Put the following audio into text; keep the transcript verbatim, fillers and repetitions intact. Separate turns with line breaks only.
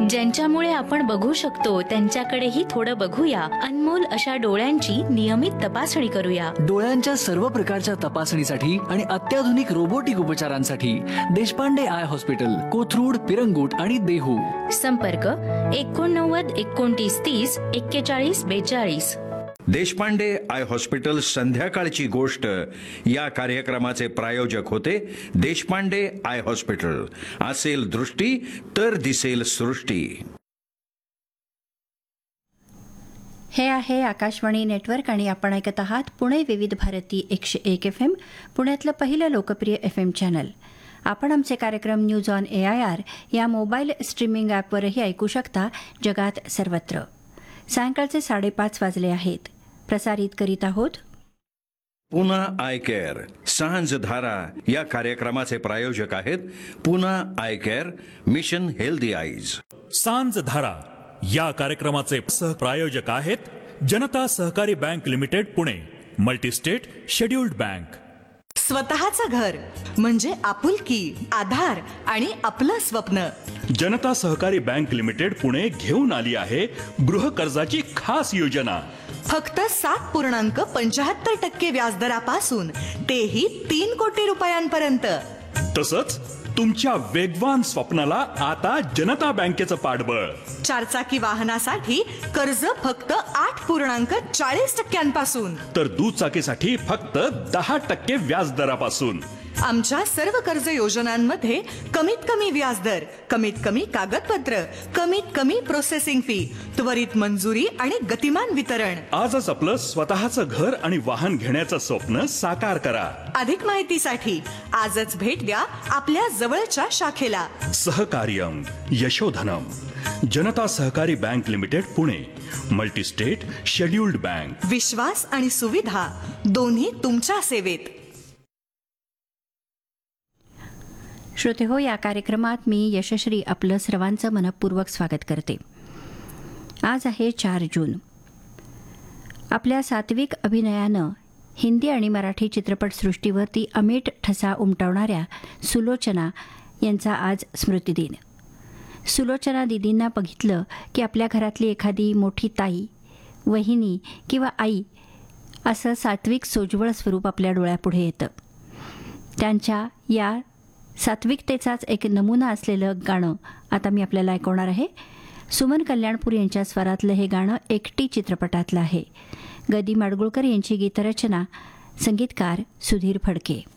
ज्यांच्यामुळे आपण बघू शकतो त्यांच्याकडेही थोडं बघूया. अनमोल अशा डोळ्यांची नियमित तपासणी करूया.
डोळ्यांच्या सर्व प्रकारच्या तपासणीसाठी आणि अत्याधुनिक रोबोटिक उपचारांसाठी देशपांडे आय हॉस्पिटल, कोथरूड, पिरंगुट आणि देहू.
संपर्क एकोणनव्वद एकोणतीस तीस एक्केचाळीस बेचाळीस.
देशपांडे आय हॉस्पिटल संध्याकाळची गोष्ट या कार्यक्रमाचे प्रायोजक होते देशपांडे आय हॉस्पिटल. असेल दृष्टी तर दिसेल सृष्टी.
हे आहे आकाशवाणी नेटवर्क आणि आपण ऐकत आहात पुणे विविध भारती एकशे एक एफ एम, पुण्यातलं पहिलं लोकप्रिय एफ एम चॅनल. आपण आमचे कार्यक्रम news on A I R या मोबाईल स्ट्रीमिंग ॲपवरही ऐकू शकता जगात सर्वत्र. सायंकाळचे साडेपाच वाजले आहेत. प्रसारित करीत आहोत
पुन्हा आय केअर. सांज धारा या कार्यक्रमाचे प्रायोजक आहेत पुन्हा I care, mission healthy eyes.
सांज धारा या कार्यक्रमाचे सहप्रायोजक आहेत जनता सहकारी bank limited Pune, multi-state scheduled bank.
स्वतःचं घर म्हणजे आपुलकी, आधार आणि आपलं स्वप्न.
जनता सहकारी बँक लिमिटेड पुणे घेऊन आली आहे गृह कर्जाची खास योजना.
फक्त सात पूर्णांक पंचाहत्तर टक्के व्याजदरापासून तेही तीन कोटी रुपयांपर्यंत.
तसंच तुमच्या वेगवान स्वप्नाला आता जनता बँकेचं पाठबळ.
चारचाकी वाहनासाठी कर्ज फक्त आठ पूर्णांक चाळीस टक्क्यांपासून,
तर दुचाकीसाठी फक्त दहा टक्के व्याजदरापासून.
आमच्या सर्व कर्ज योजनांमध्ये कमीत कमी व्याजदर, कमीत कमी कागदपत्र, कमीत कमी प्रोसेसिंग फी, त्वरित मंजुरी आणि गतिमान वितरण.
आजच आपलं स्वतःचं घर आणि वाहन घेण्याचं स्वप्न साकार करा.
अधिक माहितीसाठी आजच भेट द्या आपल्या जवळच्या शाखेला.
सहकार्यम यशोधनम. जनता सहकारी bank limited Pune, multi-state scheduled bank.
विश्वास आणि सुविधा दोन्ही तुमच्या सेवेत.
श्रोते हो, या कार्यक्रमात मी यशश्री आपलं सर्वांचं मनपूर्वक स्वागत करते. आज आहे चार जून. आपल्या सात्विक अभिनयानं हिंदी आणि मराठी चित्रपटसृष्टीवरती अमीट ठसा उमटवणाऱ्या सुलोचना यांचा आज स्मृतिदिन. सुलोचना दिदींना बघितलं की आपल्या घरातली एखादी मोठी ताई, वहिनी किंवा आई असं सात्विक सोज्वळ स्वरूप आपल्या डोळ्यापुढे येतं. त्यांच्या या सात्विकतेचाच एक नमुना असलेलं गाणं आता मी आपल्याला ऐकवणार आहे. सुमन कल्याणपूर यांच्या स्वरातलं हे गाणं एकटी चित्रपटातलं आहे. गदी माडगुळकर यांची गीतरचना, संगीतकार सुधीर फडके.